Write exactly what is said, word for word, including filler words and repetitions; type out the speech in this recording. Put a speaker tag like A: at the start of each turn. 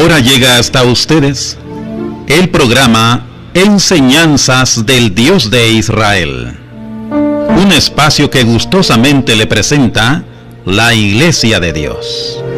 A: Ahora llega hasta ustedes el programa Enseñanzas del Dios de Israel, un espacio que gustosamente le presenta la Iglesia de Dios.